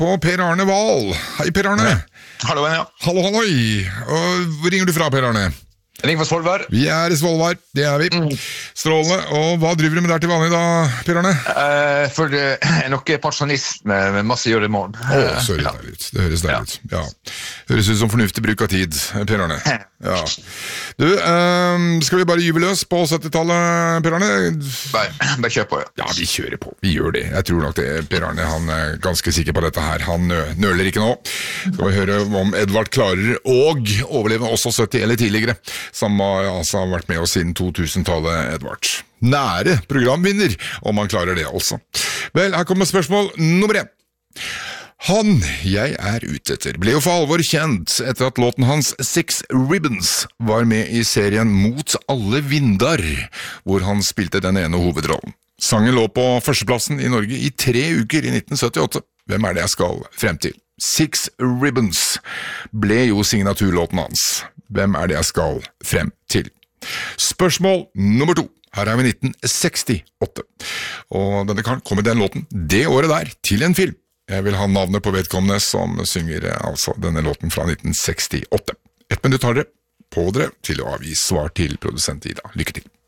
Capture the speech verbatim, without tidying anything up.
på Per Arne Wahl. Hei, Per Arne. Hallo, ja. Hallo, halloi. Og hvor ringer du fra, Per Arne? Jeg ringer fra Svolvær. Vi er i Svolvær, det er vi. Mm. Strålende. Og hva driver du med der til vanlig da, Per Arne? Uh, for det er nok pensjonist med, med masse å gjøre i morgen. Åh, så høres det ut. Det høres deilig ut. Ja. Høres ut som fornuftig bruk av tid, Per Arne. Ja. Du, um, skal vi bare gyve løs på syttitallet, Per Arne? Bare, bare kjør på, ja. Ja, vi kjører på. Vi gjør det. Jeg tror nok det. Per Arne, han er ganske sikker på dette her. Han nø nøler ikke nå. Skal vi høre om Edvard klarer og overleve også sytti eller tidligere, som har altså vært med oss siden to tusen-tallet, Edvard. Nære programvinner, om han klarer det altså. Vel, her kommer spørsmål nummer én. Han jeg er ute etter ble jo for alvor kjent etter at låten hans Six Ribbons var med i serien Mot alle vindar, hvor han spilte den ene hovedrollen. Sangen lå på førsteplassen i Norge i tre uker i nitten syttiåtte. Hvem er det jeg skal frem til? Six Ribbons ble jo signaturlåten hans. Hvem er det jeg skal frem til? Spørsmål nummer to. Her er vi nitten sekstiåtte. Og denne karen kom i den låten det året der til en film. Jeg vil ha navnet på vedkommende som synger altså denne låten fra nitten sekstiåtte. Et minutt har dere på dere til å avgi svar til produsent Ida. Lykke til.